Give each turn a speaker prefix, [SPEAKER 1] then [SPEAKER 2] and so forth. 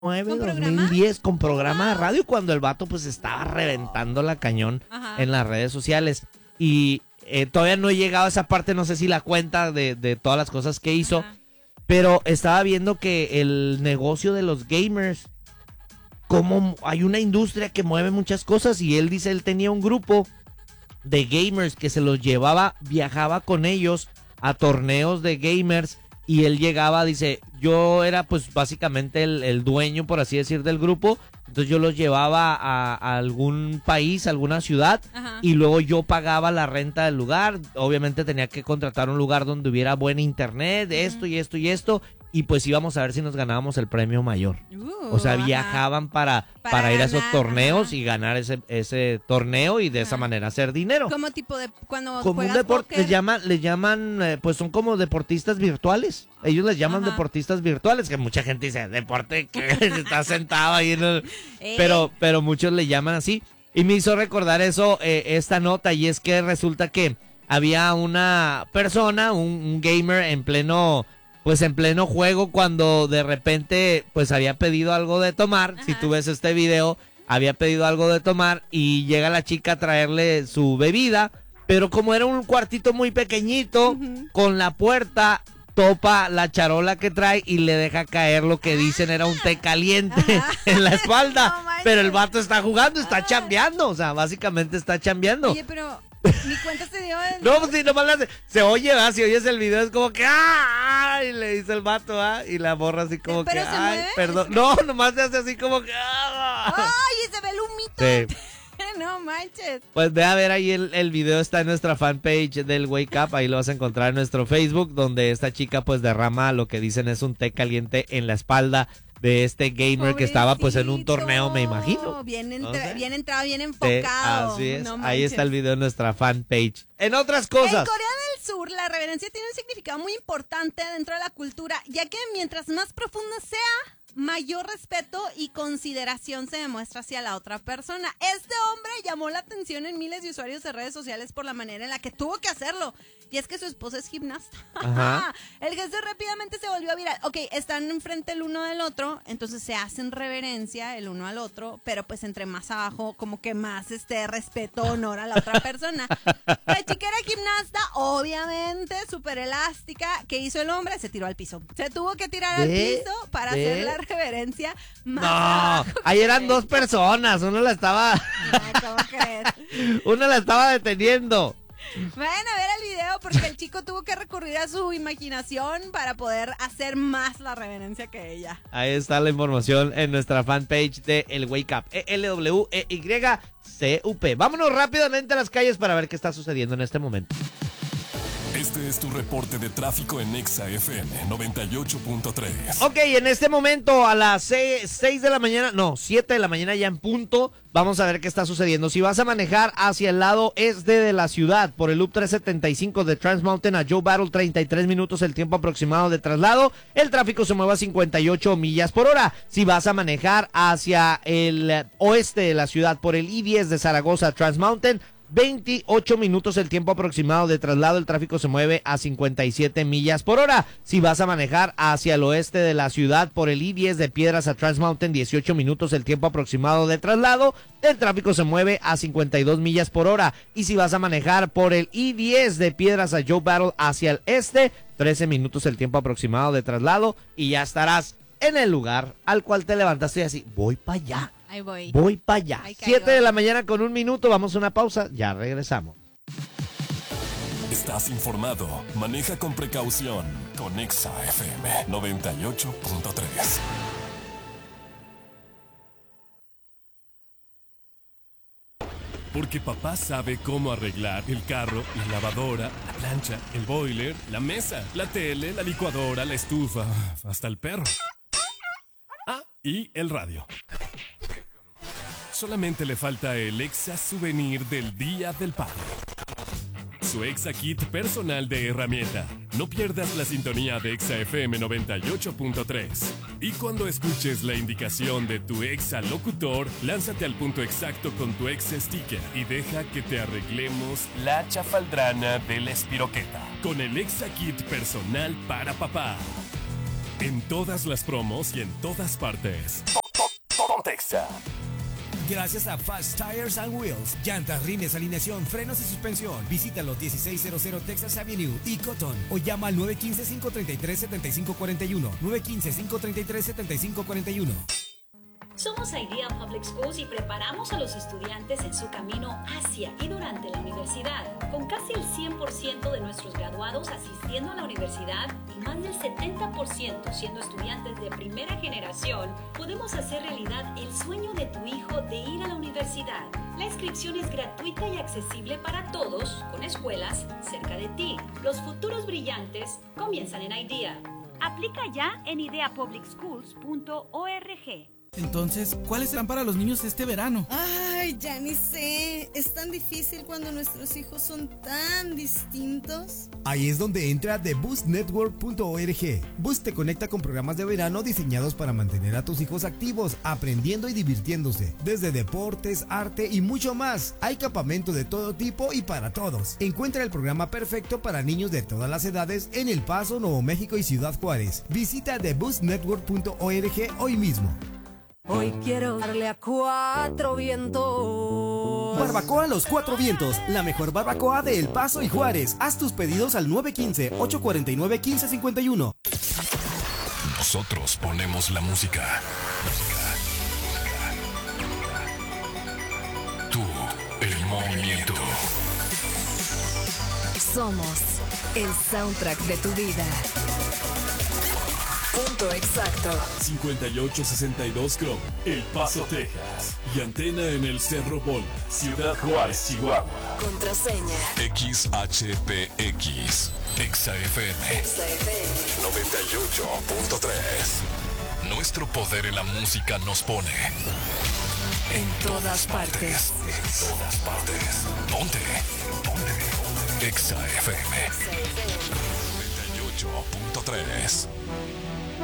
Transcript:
[SPEAKER 1] ¿Con 2010, con programa de radio, cuando el vato pues estaba reventando la cañón en las redes sociales. Y todavía no he llegado a esa parte, no sé si la cuenta de todas las cosas que hizo, pero estaba viendo que el negocio de los gamers, como hay una industria que mueve muchas cosas, y él dice, él tenía un grupo de gamers que se los llevaba, viajaba con ellos a torneos de gamers. Y él llegaba, dice, yo era pues básicamente el dueño, por así decir, del grupo. Entonces yo los llevaba a algún país, a alguna ciudad, y luego yo pagaba la renta del lugar. Obviamente tenía que contratar un lugar donde hubiera buen internet, esto y esto y esto. Y pues íbamos a ver si nos ganábamos el premio mayor. O sea, viajaban para ir a esos torneos y ganar ese torneo y de esa manera hacer dinero.
[SPEAKER 2] Como tipo de cuando
[SPEAKER 1] como
[SPEAKER 2] juegas
[SPEAKER 1] un deporte,
[SPEAKER 2] póker.
[SPEAKER 1] les llaman, pues son como deportistas virtuales. Ellos les llaman deportistas virtuales, que mucha gente dice, deporte que está sentado ahí en el... Pero muchos le llaman así. Y me hizo recordar eso, esta nota, y es que resulta que había una persona, un gamer en pleno juego, cuando de repente pues había pedido algo de tomar. Si tú ves este video, había pedido algo de tomar y llega la chica a traerle su bebida, pero como era un cuartito muy pequeñito, con la puerta topa la charola que trae y le deja caer lo que dicen era un té caliente en la espalda. No, pero el vato está jugando, está chambeando, o sea, básicamente está chambeando.
[SPEAKER 2] Oye, pero mi cuenta se dio el...
[SPEAKER 1] No, pues sí, nomás le hace, se oye, ¿verdad? Si oyes el video es como que ¡ay! Le dice el vato, y la morra así como que ¡ay!
[SPEAKER 2] Mueve.
[SPEAKER 1] Perdón. No, nomás se hace así como que
[SPEAKER 2] ¡ay! Y se ve el humito. Sí. No manches.
[SPEAKER 1] Pues ve a ver ahí el video, está en nuestra fanpage del Wake Up, ahí lo vas a encontrar en nuestro Facebook, donde esta chica pues derrama lo que dicen es un té caliente en la espalda de este gamer. Pobrecito, que estaba pues en un torneo, me imagino.
[SPEAKER 2] Bien entrado, bien enfocado.
[SPEAKER 1] Así es, no ahí está el video en nuestra fanpage. En otras cosas.
[SPEAKER 2] En Corea del Sur, la reverencia tiene un significado muy importante dentro de la cultura, ya que mientras más profunda sea, mayor respeto y consideración se demuestra hacia la otra persona. Este hombre llamó la atención en miles de usuarios de redes sociales por la manera en la que tuvo que hacerlo. Y es que su esposa es gimnasta. El gesto rápidamente se volvió viral. Ok, están enfrente el uno del otro, entonces se hacen reverencia el uno al otro, pero pues entre más abajo, como que más respeto, honor a la otra persona. La chica era gimnasta, obviamente, súper elástica. ¿Qué hizo el hombre? Se tiró al piso. Se tuvo que tirar al piso para hacer la reverencia más abajo.
[SPEAKER 1] Ahí eran dos personas, uno la estaba...
[SPEAKER 2] ¿Cómo crees?
[SPEAKER 1] Uno la estaba deteniendo.
[SPEAKER 2] Vayan a ver el video porque el chico tuvo que recurrir a su imaginación para poder hacer más la reverencia que ella.
[SPEAKER 1] Ahí está la información en nuestra fanpage de El Wake Up, ELWEYCUP. Vámonos rápidamente a las calles para ver qué está sucediendo en este momento.
[SPEAKER 3] Este es tu reporte de tráfico en Exa FM 98.3.
[SPEAKER 1] Ok, en este momento a las 7 de la mañana ya en punto, vamos a ver qué está sucediendo. Si vas a manejar hacia el lado este de la ciudad, por el Loop 375 de Trans Mountain a Joe Battle, 33 minutos el tiempo aproximado de traslado. El tráfico se mueve a 58 millas por hora. Si vas a manejar hacia el oeste de la ciudad, por el I-10 de Zaragoza, Trans Mountain, 28 minutos el tiempo aproximado de traslado, el tráfico se mueve a 57 millas por hora. Si vas a manejar hacia el oeste de la ciudad por el I-10 de Piedras a Trans Mountain, 18 minutos el tiempo aproximado de traslado, el tráfico se mueve a 52 millas por hora. Y si vas a manejar por el I-10 de Piedras a Joe Battle hacia el este, 13 minutos el tiempo aproximado de traslado y ya estarás en el lugar al cual te levantaste y así, voy para allá.
[SPEAKER 2] Ahí voy.
[SPEAKER 1] Voy para allá. 7 de la mañana con 1 minuto. Vamos a una pausa. Ya regresamos.
[SPEAKER 3] Estás informado. Maneja con precaución. Con Exa FM 98.3. Porque papá sabe cómo arreglar el carro, la lavadora, la plancha, el boiler, la mesa, la tele, la licuadora, la estufa, hasta el perro. Y el radio. Solamente le falta el Exa Souvenir del Día del Padre. Su Exa Kit personal de herramienta. No pierdas la sintonía de Exa FM 98.3. Y cuando escuches la indicación de tu Exa locutor, lánzate al punto exacto con tu Exa sticker y deja que te arreglemos la chafaldrana de la espiroqueta. Con el Exa Kit personal para papá. En todas las promos y en todas partes. Pontexa.
[SPEAKER 4] Gracias a Fast Tires and Wheels, llantas, rines, alineación, frenos y suspensión. Visítalos 1600 Texas Avenue y Cotton o llama al 915-533-7541. 915-533-7541.
[SPEAKER 5] Somos Idea Public Schools y preparamos a los estudiantes en su camino hacia y durante la universidad. Con casi el 100% de nuestros graduados asistiendo a la universidad y más del 70% siendo estudiantes de primera generación, podemos hacer realidad el sueño de tu hijo de ir a la universidad. La inscripción es gratuita y accesible para todos, con escuelas cerca de ti. Los futuros brillantes comienzan en Idea. Aplica ya en ideapublicschools.org.
[SPEAKER 6] Entonces, ¿cuáles serán para los niños este verano?
[SPEAKER 7] Ay, ya ni sé. Es tan difícil cuando nuestros hijos son tan distintos.
[SPEAKER 4] Ahí es donde entra TheBoostNetwork.org. Boost te conecta con programas de verano diseñados para mantener a tus hijos activos, aprendiendo y divirtiéndose. Desde deportes, arte y mucho más. Hay campamento de todo tipo y para todos. Encuentra el programa perfecto para niños de todas las edades en El Paso, Nuevo México y Ciudad Juárez. Visita TheBoostNetwork.org hoy mismo.
[SPEAKER 8] Hoy quiero darle a 4 vientos.
[SPEAKER 9] Barbacoa Los Cuatro Vientos, la mejor barbacoa de El Paso y Juárez. Haz tus pedidos al 915-849-1551.
[SPEAKER 3] Nosotros ponemos la música. Tú, el movimiento.
[SPEAKER 8] Somos el soundtrack de tu vida. Punto exacto.
[SPEAKER 3] 5862 Chrome, El Paso, Texas. Y antena en el Cerro Bola, Ciudad Juárez, Chihuahua.
[SPEAKER 8] Contraseña
[SPEAKER 3] XHPX, XFM 98.3. Nuestro poder en la música nos pone
[SPEAKER 8] en todas partes.
[SPEAKER 3] En todas partes. Ponte. XFM 98.3.